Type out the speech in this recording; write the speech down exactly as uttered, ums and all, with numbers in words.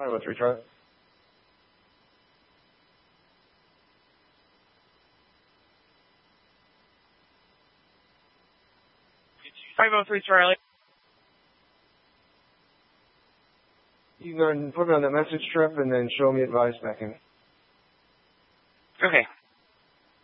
five oh three, Charlie. five oh three, Charlie. You can go ahead and put me on that message strip and then show me advice back in. Okay.